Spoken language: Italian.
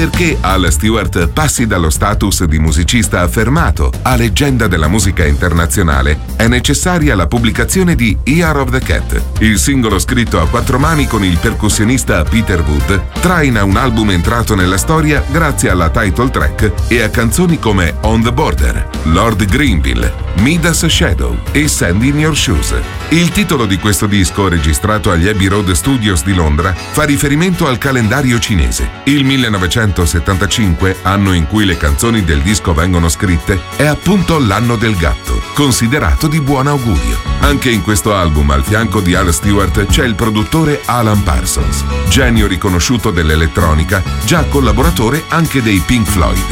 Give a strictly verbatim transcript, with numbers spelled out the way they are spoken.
Perché Al Stewart passi dallo status di musicista affermato a leggenda della musica internazionale, è necessaria la pubblicazione di Year of the Cat. Il singolo scritto a quattro mani con il percussionista Peter Wood traina un album entrato nella storia grazie alla title track e a canzoni come On the Border, Lord Greenville, Midas Shadow e Sand in Your Shoes. Il titolo di questo disco, registrato agli Abbey Road Studios di Londra, fa riferimento al calendario cinese. Il millenovecentosettantacinque, anno in cui le canzoni del disco vengono scritte, è appunto l'anno del gatto, considerato di buon augurio. Anche in questo album, al fianco di Al Stewart, c'è il produttore Alan Parsons, genio riconosciuto dell'elettronica, già collaboratore anche dei Pink Floyd.